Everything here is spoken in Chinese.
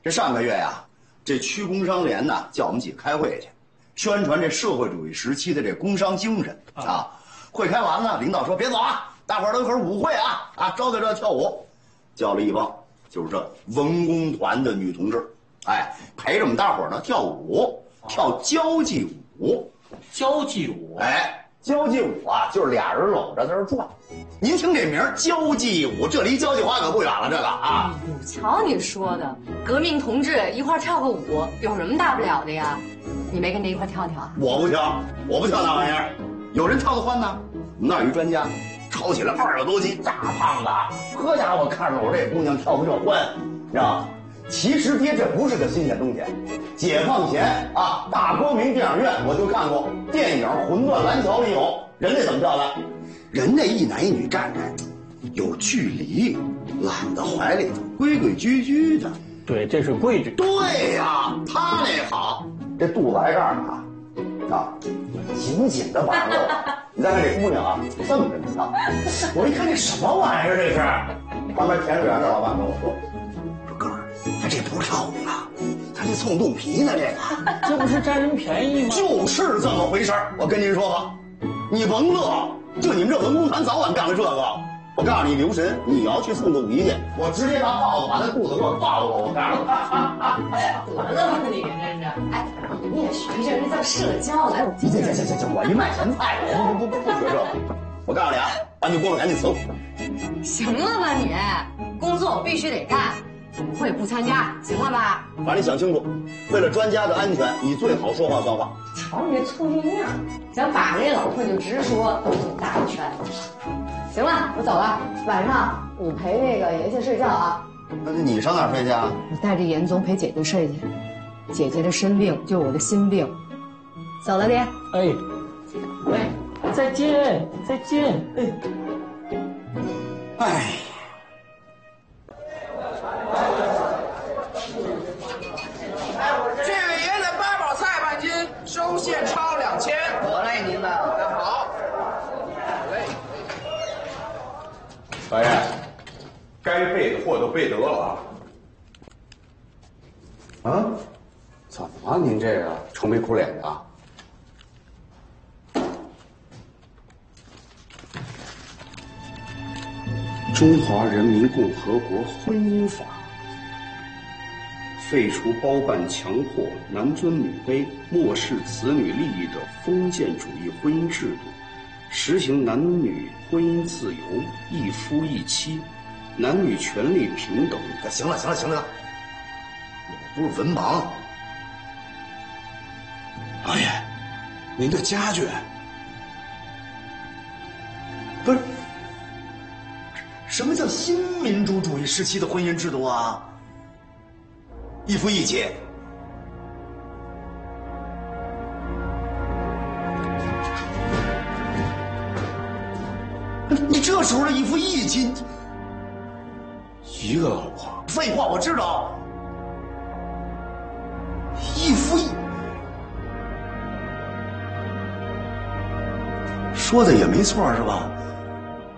这上个月呀，这区工商联呢叫我们几个开会去，宣传这社会主义时期的这工商精神啊。会开完了，领导说别走啊，大伙儿都有会舞会啊，招待跳舞，叫了一帮就是这文工团的女同志，陪着我们大伙儿呢跳舞，跳交际舞。 交际舞， 交际舞啊，就是俩人搂着在这转。您听这名儿，交际舞，这离交际花可不远了。这个啊， 瞧你说的，革命同志一块跳个舞，有什么大不了的呀？你没跟着一块跳跳啊？ 我不跳那玩意儿。有人跳得欢呢。我们那儿有一专家，抄起来200多斤，大胖子，呵家伙，看着我这姑娘跳不这欢，你知道吗？其实爹这不是个新鲜东西，解放前啊，大光明电影院我就看过电影《魂断蓝桥》里有人家怎么跳的，人家一男一女站着，有距离，揽在怀里头，规规矩矩的。 对，这是规矩。 对呀，他那好，这肚子挨这儿呢啊，紧紧的把着。你再看这姑娘啊，这么着呢啊，我一看这什么玩意儿，这是。旁边田水园的老板跟我说哥儿，他这不是跳舞啊，他这蹭肚皮呢， 这不是占人便宜吗？ 就是这么回事儿。我跟您说吧，你甭乐，就你们这文工团早晚干了这个。我告诉你，留神，你要去蹭肚皮去，我直接拿帽子把那肚子给我抱过。我告诉你，得了吧你真是，你也学学人叫社交，来我行，我一卖咸菜，我不学这个。我告诉你啊，把你锅赶紧伺候。 行了吧你，工作我必须得干，舞会不参加，行了吧？ 把你想清楚，为了专家的安全，你最好说话算话。 瞧你这粗心样，想把这老婆就直说，兜你大一圈。行了，我走了。晚上你陪那个爷爷睡觉啊。 那你上哪儿睡去啊？ 你带着严总陪姐姐睡去。姐姐的身病就是我的心病。走了，爹。 哎，再见。 哎。 这位爷的八宝菜半斤，收现钞2000。 得嘞，您的。 好。 老爷，该备的货都备得了啊。 啊？怎么了？您这个愁眉苦脸的啊？中华人民共和国婚姻法废除包办强迫、男尊女卑、漠视子女利益的封建主义婚姻制度，实行男女婚姻自由、一夫一妻，男女权利平等。行了，我不是文盲。老爷，您的家眷不是。什么叫新民主主义时期的婚姻制度啊？一夫一妻。你这时候的一夫一妻，一个老婆？废话，我知道。一夫一，说的也没错是吧？